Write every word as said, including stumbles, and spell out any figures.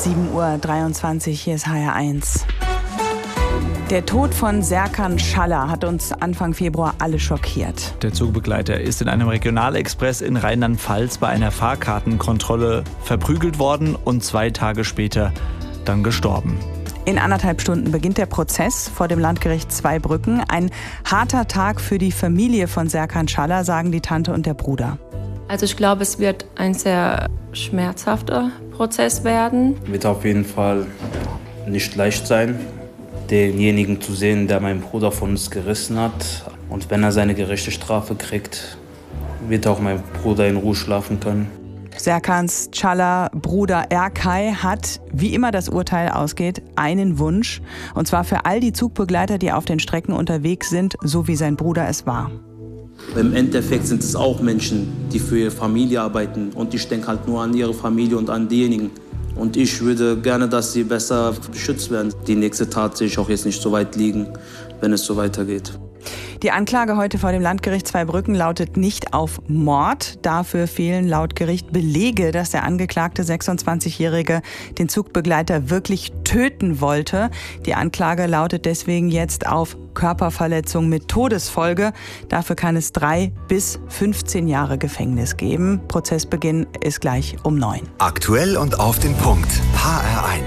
sieben Uhr dreiundzwanzig, hier ist H R eins. Der Tod von Serkan Schaller hat uns Anfang Februar alle schockiert. Der Zugbegleiter ist in einem Regionalexpress in Rheinland-Pfalz bei einer Fahrkartenkontrolle verprügelt worden und zwei Tage später dann gestorben. In anderthalb Stunden beginnt der Prozess vor dem Landgericht Zweibrücken. Ein harter Tag für die Familie von Serkan Schaller, sagen die Tante und der Bruder. Also ich glaube, es wird ein sehr schmerzhafter Prozess werden. Wird auf jeden Fall nicht leicht sein, denjenigen zu sehen, der meinen Bruder von uns gerissen hat. Und wenn er seine gerechte Strafe kriegt, wird auch mein Bruder in Ruhe schlafen können. Serkans Schaller Bruder Erkay hat, wie immer das Urteil ausgeht, einen Wunsch. Und zwar für all die Zugbegleiter, die auf den Strecken unterwegs sind, so wie sein Bruder es war. Im Endeffekt sind es auch Menschen, die für ihre Familie arbeiten. Und ich denke halt nur an ihre Familie und an diejenigen. Und ich würde gerne, dass sie besser beschützt werden. Die nächste Tat sehe ich auch jetzt nicht so weit liegen, wenn es so weitergeht. Die Anklage heute vor dem Landgericht Zweibrücken lautet nicht auf Mord. Dafür fehlen laut Gericht Belege, dass der angeklagte sechsundzwanzigjährige den Zugbegleiter wirklich töten wollte. Die Anklage lautet deswegen jetzt auf Körperverletzung mit Todesfolge. Dafür kann es drei bis fünfzehn Jahre Gefängnis geben. Prozessbeginn ist gleich um neun. Aktuell und auf den Punkt. H R eins.